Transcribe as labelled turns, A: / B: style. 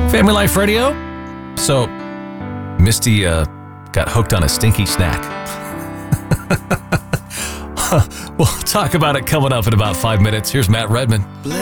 A: Family Life Radio. So, Misty got hooked on a stinky snack. We'll talk about it coming up in about 5 minutes. Here's Matt Redman.